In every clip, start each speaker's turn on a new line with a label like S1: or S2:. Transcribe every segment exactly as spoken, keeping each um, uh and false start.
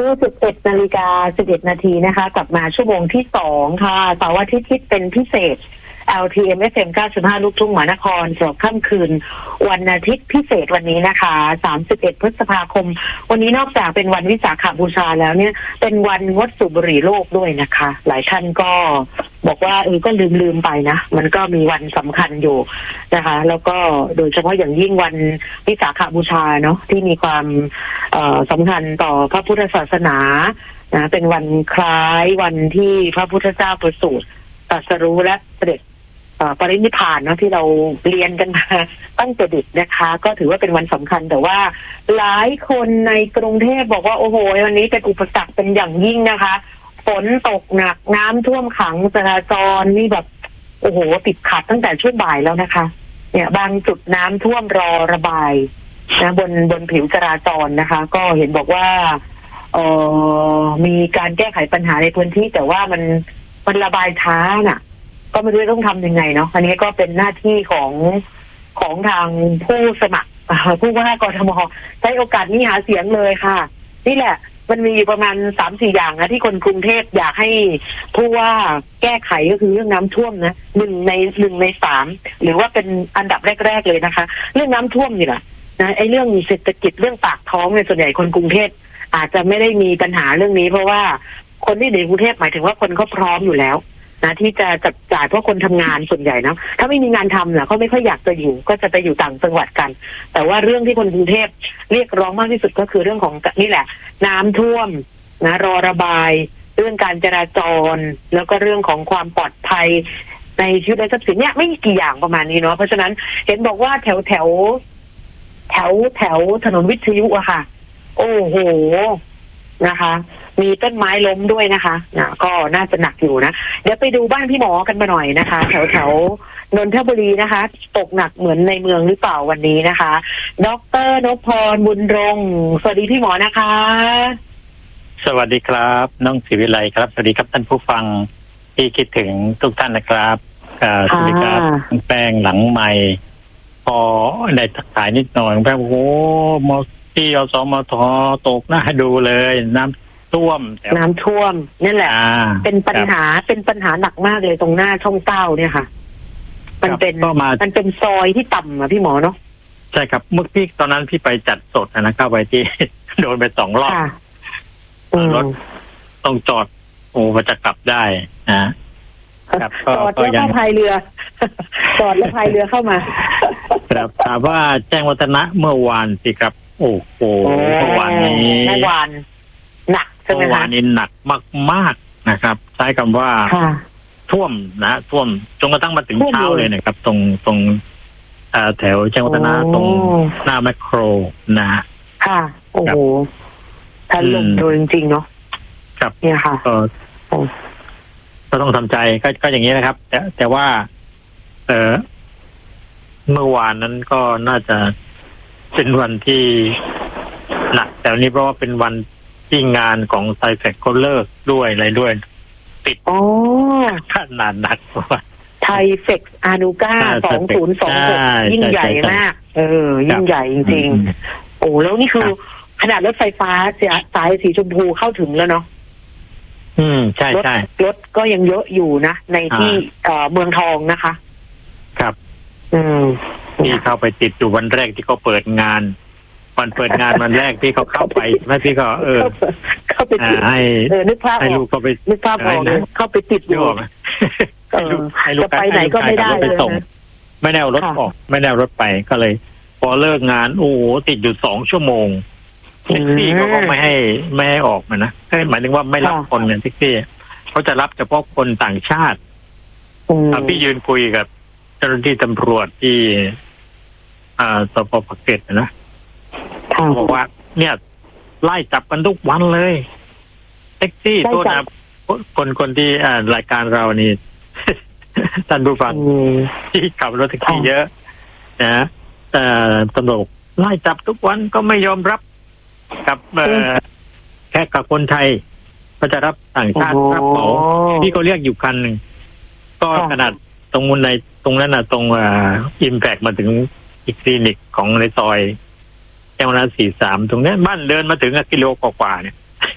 S1: สิบเอ็ดนาฬิกาสิบเอ็ดนาทีนะคะกลับมาชั่วโมงที่สองค่ะเสาร์อาทิตย์ที่เป็นพิเศษ แอล ที เอ็ม เอฟ เอ็ม เก้าสิบห้า ลูกทุ่งมหานครสำหรับค่ำคืนวันอาทิตย์พิเศษวันนี้นะคะสามสิบเอ็ดพฤษภาคมวันนี้นอกจากเป็นวันวิสาขบูชาแล้วเนี่ยเป็นวันงดสูบบุหรี่โลกด้วยนะคะหลายท่านก็บอกว่าเออก็ลืมลืมไปนะมันก็มีวันสำคัญอยู่นะคะแล้วก็โดยเฉพาะอย่างยิ่งวันวิสาขบูชาเนาะที่มีความเอ่อสำคัญต่อพระพุทธศาสนานะเป็นวันคล้ายวันที่พระพุทธเจ้าประสูติตรัสรู้และเสด็จปรินิพพานเนาะที่เราเรียนกันมาตั้งแต่เด็กนะคะก็ถือว่าเป็นวันสำคัญแต่ว่าหลายคนในกรุงเทพบอกว่าโอ้โหวันนี้เป็นอุปสรรคเป็นอย่างยิ่งนะคะฝนตกหนักน้ำท่วมขังจราจรนี่แบบโอ้โหติดขัดตั้งแต่ช่วงบ่ายแล้วนะคะเนี่ยบางจุดน้ำท่วมรอระบายนะบนบนผิวจราจรนะคะก็เห็นบอกว่าเอ่อมีการแก้ไขปัญหาในพื้นที่แต่ว่ามันมันระบายช้าน่ะก็ไม่รู้ต้องทำยังไงเนาะอันนี้ก็เป็นหน้าที่ของของทางผู้สมัครผู้ว่ากทมใช้โอกาสนี้หาเสียงเลยค่ะนี่แหละมันมีอยู่ประมาณสามสี่อย่างนะที่คนกรุงเทพอยากให้ผู้ว่าแก้ไขก็คือเรื่องน้ำท่วมนะหนึ่งในหนึ่งในสามหรือว่าเป็นอันดับแรกๆเลยนะคะเรื่องน้ำท่วมนี่แหละนะไอ้เรื่องเศรษฐกิจเรื่องปากท้องในส่วนใหญ่คนกรุงเทพอาจจะไม่ได้มีปัญหาเรื่องนี้เพราะว่าคนที่ในกรุงเทพหมายถึงว่าคนเขาพร้อมอยู่แล้วนะที่จะจับจ่ายเพราะคนทำงานส่วนใหญ่นะถ้าไม่มีงานทำนะเขาไม่ค่อยอยากจะอยู่ก็จะไปอยู่ต่างจังหวัดกันแต่ว่าเรื่องที่คนกรุงเทพเรียกร้องมากที่สุดก็คือเรื่องของนี่แหละน้ำท่วมนะรอระบายเรื่องการจราจรแล้วก็เรื่องของความปลอดภัยในชีวิตและทรัพย์สินเนี่ยไม่กี่อย่างประมาณนี้เนาะเพราะฉะนั้นเห็นบอกว่าแถวแถวแถวแถวถนนวิทยุอะค่ะโอ้โหนะคะมีต้นไม้ล้มด้วยนะคะนะก็น่าจะหนักอยู่นะเดี๋ยวไปดูบ้านพี่หมอกันมาหน่อยนะคะแถวแถวนนทบุรีนะคะตกหนักเหมือนในเมืองหรือเปล่าวันนี้นะคะดร.นพพรบุญรงค์สวัสดีพี่หมอนะคะ
S2: สวัสดีครับน้องศิวิไลครับสวัสดีครับท่านผู้ฟังที่คิดถึงทุกท่านนะครับสวัสดีครับแป้งหลังใหม่พอได้ทักทายนิดหน่อยแป้งโอ้โหมอที่อสมทตกน่าดูเลยน้ำท่วม
S1: น้ำท่วมนี่แหละเป็นปัญหาเป็นปัญหาหนักมากเลยตรงหน้าช่องเก้าเนี่ยค่ะมันเป็นมันเป็นซอยที่ต่ำอ่ะพี่หมอเนาะ
S2: ใช่ครับเมื่อพี่ตอนนั้นพี่ไปจัดสดนะเข้าไปที่โดนไปสองรอบรถต้องจอดโอ้จะกลับได้นะครับ
S1: จอดแล้วก็พายเรือจอดแล้วพายเรือเข้ามา
S2: ครับถามว่าแจ้งวัฒนะเมื่อวานสิครับโอ้โหเมื่อวานนี้
S1: เมื่อวานหนักใช่ไหมคะ
S2: เมื่อวานนี้หนักมากๆนะครับใช้คำว่าท่วมนะท่วมจนกระทั่งมาถึงเช้าเลยนะครับตรงตรงแถวแจ้งวัฒนะตรงหน้าแมคโครนะ
S1: ค่ะโอ้โหทันลมโดยจริงๆเนาะ
S2: ครับ
S1: เนี่ยค่ะ
S2: ก็ก็ต้องทำใจก็ก็อย่างนี้นะครับแต่แต่ว่าเออเมื่อวานนั้นก็น่าจะเป็นวันที่หนักแต่วันนี้เพราะว่าเป็นวันที่งานของไซแฟกเขาเลิกด้วยอะไรด้วยติด
S1: อ๋อ
S2: ขนาดหนักว่า
S1: ไทเฟกอานูก้าสองศูนย์สองหกยิ่งใหญ่มากเออยิ่งใหญ่จริงๆโอ้แล้วนี่คือขนาดรถไฟฟ้าสายสีชมพูเข้าถึงแล้วเนาะ
S2: อืมใช่ใช่
S1: รถก็ยังเยอะอยู่นะในที่เอ่อเมืองทองนะคะ
S2: ครับ
S1: อืม
S2: ที่เข้าไปติดอยู่วันแรกที่เขาเปิดงานวันเปิดงานวันแรกที่เขาเข้าไปแม่พี่ก็เออ
S1: เข้าไปติด
S2: ให้
S1: เออนึกภาพ
S2: ให้ลูกเขาไป
S1: นึกภาพออกเข้าไปติดอยู่
S2: ให้ลูก
S1: ไปไหนก็ไม่ได้
S2: ไปส่งไม่แนวรถออกไม่แนวรถไปก็เลยพอเลิกงานโอ้โหติดอยู่สองชั่วโมงแท็กซี่เขาก็ไม่ให้ไม่ให้ออกมานะหมายถึงว่าไม่รับคนเนี่ยแท็กซี่เขาจะรับเฉพาะคนต่างชาติพี่ยืนคุยกับเจ้าหน้าที่ตำรวจที่อ่าสพปากเกร็ดนะเขาบอกว่าเนี่ยไล่จับกันทุกวันเลยแท็กซี่โทษนะคนคนที่อ่ารายการเรานี่ท่านผู้ฟังที่ขับรถแท็กซี่เยอะนะแต่ตำรวจไล่จับทุกวันก็ไม่ยอมรับกับแค่กับคนไทยก็จะรับต่างชาติรับเหมาพี่ก็เรียกอยู่คันหนึ่งก็ขนาดตรงมุนในตรงนั้นน่ะตรงอ่าอิมแพคมาถึงอีกคลินิกของในซอยแก้วนาสี่สามตรงนี้บ้านเดินมาถึงกิโลกว่าๆเนี่ย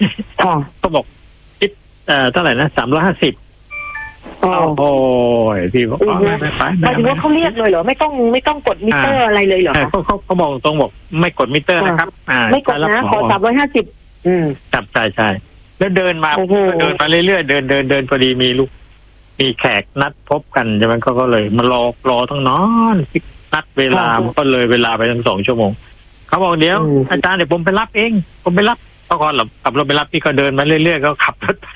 S1: ค่ะ
S2: ก็บอกคิดเอ่อเท่าไหร่นะสามร้อยห้าสิบ
S1: อ๋อ
S2: โอ้ยพี่บอกอ๋อไม่ไม่ไป
S1: หมายถึงว่าเขาเรียกเลยเหรอไม่ต้องไม่ต้องกดมิเตอร์อะไรเลยเหรอ
S2: เออ
S1: คะ
S2: เขาเขาเขาบอกตรงบอกไม่กดมิเตอร์นะครับ อ่า
S1: ไม่กดนะขอสามร้อยห้าสิบอืม
S2: จับใช่ใช่แล้วเดินมา
S1: โอ้โห
S2: เดินมาเรื่อยๆเดินเดินเดินพอดีมีลูกมีแขกนัดพบกันใช่ไหมเขาก็เลยมารอรอทั้งนอนนัดเวลามันก็เลยเวลาไปทั้งสองชั่วโมงเขาบอกเดี๋ยวอาจารย์เดี๋ยวผมไปรับเองผมไปรับเขาก่อนหลับขับรถไปรับพี่ก็เดินมาเรื่อยๆก็ขับรถไป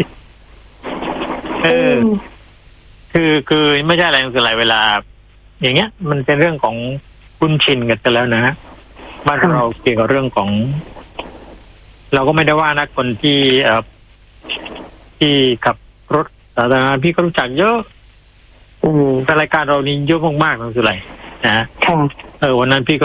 S2: เออ คือคือไม่ใช่อะไรคืออะไรเวลา อย่างเงี้ย มันเป็นเรื่องของคุ้นชินกันไปแล้วนะบ้านเราเกี่ยวกับเรื่องของ เราก็ไม่ได้ว่านะคนที่เอ่อที่ขับรถสาธารณะพี่ก็รู้จักเยอะ
S1: อืม
S2: แต่รายการเรานี่เยอะมากๆนั่นคืออะไรนะ
S1: ค่ะ
S2: เออวันนั้นพี่ก็